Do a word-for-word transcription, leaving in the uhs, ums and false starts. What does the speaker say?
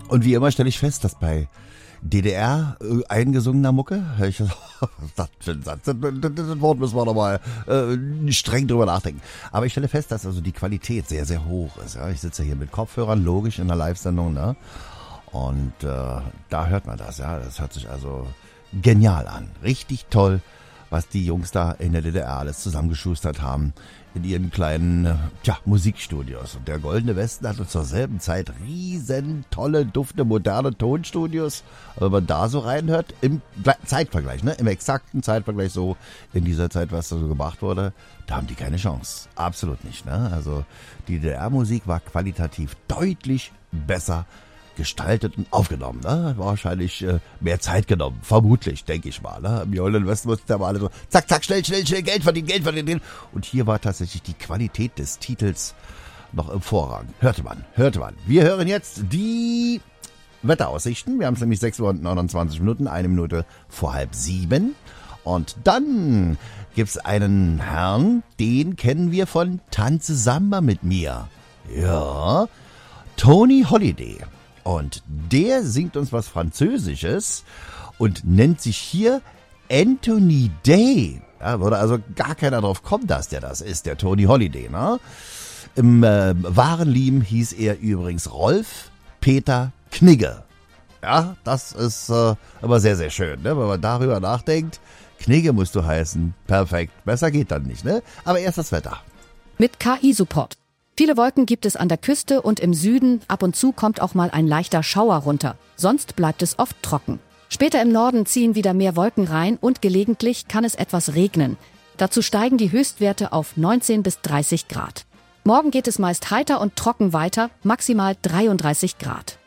Und wie immer stelle ich fest, dass bei D D R äh, eingesungener Mucke, ich, das, das, das, das Wort müssen wir nochmal äh, streng drüber nachdenken. Aber ich stelle fest, dass also die Qualität sehr, sehr hoch ist. Ja? Ich sitze hier mit Kopfhörern, logisch in der Live-Sendung, ne? Und äh, da hört man das, ja. Das hört sich also genial an. Richtig toll, was die Jungs da in der D D R alles zusammengeschustert haben in ihren kleinen tja, Musikstudios. Und der Goldene Westen hatte zur selben Zeit riesen tolle, dufte, moderne Tonstudios. Aber wenn man da so reinhört, im Zeitvergleich, ne, im exakten Zeitvergleich so in dieser Zeit, was da so gemacht wurde, da haben die keine Chance. Absolut nicht, ne? Also die D D R-Musik war qualitativ deutlich besser gestaltet und aufgenommen, ne? Wahrscheinlich äh, mehr Zeit genommen, vermutlich, denke ich mal, ne? Im Goldenen Westen mussten da mal alle so, zack, zack, schnell, schnell, schnell, Geld verdienen, Geld verdienen. Und hier war tatsächlich die Qualität des Titels noch im Vorrang. Hörte man, hörte man. Wir hören jetzt die Wetteraussichten. Wir haben es nämlich sechs Uhr und neunundzwanzig Minuten, eine Minute vor halb sieben. Und dann gibt's einen Herrn, den kennen wir von Tanze Samba mit mir. Ja, Tony Holiday. Und der singt uns was Französisches und nennt sich hier Anthony Day. Ja, würde also gar keiner drauf kommen, dass der das ist, der Tony Holiday, ne? Im äh, wahren Leben hieß er übrigens Rolf Peter Knigge. Ja, das ist äh, aber sehr, sehr schön, ne? Wenn man darüber nachdenkt. Knigge musst du heißen. Perfekt. Besser geht dann nicht, ne? Aber erst das Wetter. Mit K I-Support. Viele Wolken gibt es an der Küste und im Süden. Ab und zu kommt auch mal ein leichter Schauer runter. Sonst bleibt es oft trocken. Später im Norden ziehen wieder mehr Wolken rein und gelegentlich kann es etwas regnen. Dazu steigen die Höchstwerte auf neunzehn bis dreißig Grad. Morgen geht es meist heiter und trocken weiter, maximal dreiunddreißig Grad.